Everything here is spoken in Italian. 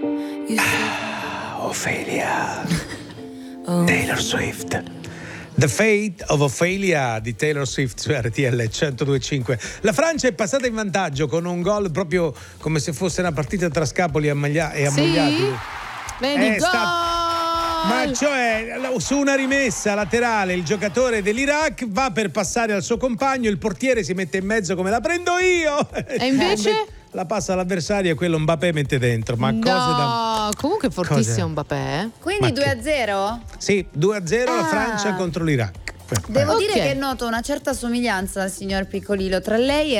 Ophelia. Taylor Swift. The Fate of Ophelia di Taylor Swift su RTL 102.5. La Francia è passata in vantaggio con un gol proprio come se fosse una partita tra Scapoli e Ammogliati. Vedi, gol! Ma cioè, su una rimessa laterale il giocatore dell'Iraq va per passare al suo compagno, il portiere si mette in mezzo come la prendo io. E invece? La passa all'avversario e quello Mbappé mette dentro. Ma cose da... Comunque fortissimo Mbappé. Quindi 2-0? Sì, 2-0 la Francia contro l'Iraq. Devo dire che noto una certa somiglianza, signor Piccolillo, tra lei e